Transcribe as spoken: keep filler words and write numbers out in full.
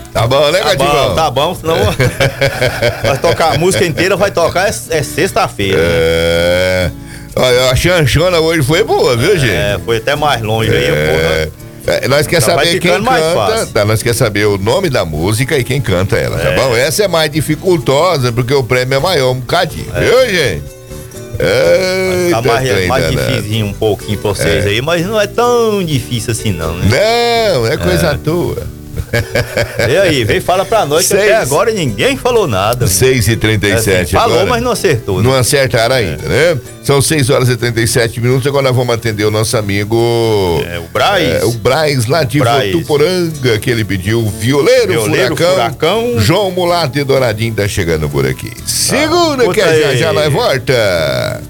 Tá bom, né, Tá Cativão? bom, tá bom, senão vai tocar a música inteira, vai tocar é, é sexta-feira. É. Olha, a chanchona hoje foi boa, viu, gente? É, foi até mais longe aí, É. porra. É, nós quer Já vai saber quem ficando mais canta, fácil. tá? Nós quer saber o nome da música e quem canta ela, tá É. bom? Essa é mais dificultosa, porque o prêmio é maior um bocadinho, É. viu, gente? Eita, Tá mais, trem mais danado. dificinho um pouquinho pra vocês aí, mas não é tão difícil assim não, né? Não, é coisa tua. E aí, vem fala pra nós que Seis. até agora ninguém falou nada. seis e trinta e sete É assim, falou, agora. mas não acertou. Não Né? acertaram ainda, né? São seis horas e trinta e sete minutos. Agora nós vamos atender o nosso amigo. É, o Braz. É, o Braz lá de Braz. Votuporanga, que ele pediu. Violeiro, Violeiro, Furacão. Furacão. João Mulato e Douradinho tá chegando por aqui. Segura Ah, que escuta já aí. já nós volta.